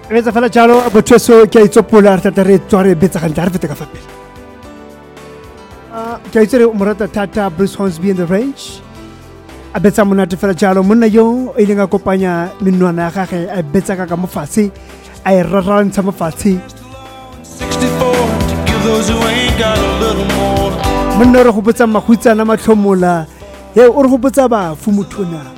betsa fela jalo botšweso ke a itsopola re tata re tswa re betsa gantse a re fete ka fa pele ke a itse re mo rata thata Bruce Hornsby in the Range a betsa monate fela jalo monna yo o ileng a kopanya menwana ya gage a betsa ka mo fatshe a e rarantsha mo fatshe monna re go botsa mahutsana matlhomola o re go botsa bafu mothona